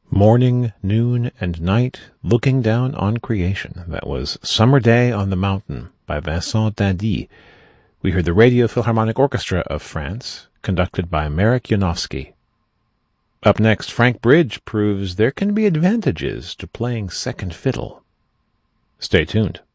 Morning, noon, and night, looking down on creation. That was Summer Day on the Mountain by Vincent Dindy. We heard the Radio Philharmonic Orchestra of France, conducted by Marek Janowski. Up next, Frank Bridge proves there can be advantages to playing second fiddle. Stay tuned.